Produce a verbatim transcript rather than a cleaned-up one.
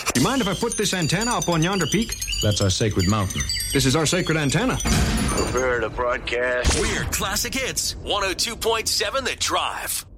You mind if I put this antenna up on yonder peak? That's our sacred mountain. This is our sacred antenna. Prepare to broadcast. Weird Classic Hits, one oh two point seven The Drive.